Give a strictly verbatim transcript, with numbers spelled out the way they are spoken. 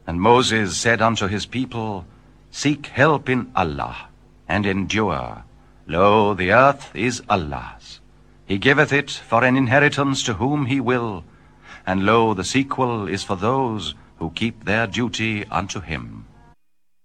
And Moses said unto his people, Seek help in Allah, and endure. Lo, the earth is Allah's. He giveth it for an inheritance to whom he will, and lo, the sequel is for those who keep their duty unto him.